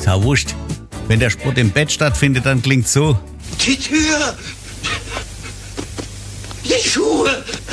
Ist ja wurscht. Wenn der Sport im Bett stattfindet, dann klingt's so. Die Tür! Die Schuhe!